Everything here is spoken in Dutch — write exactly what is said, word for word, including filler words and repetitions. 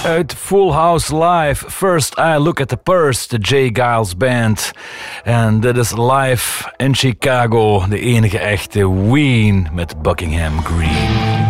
Uit Full House Live, First I Look at the Purse, de J. Giles Band. En dit is live in Chicago, de enige echte Ween met Buckingham Green.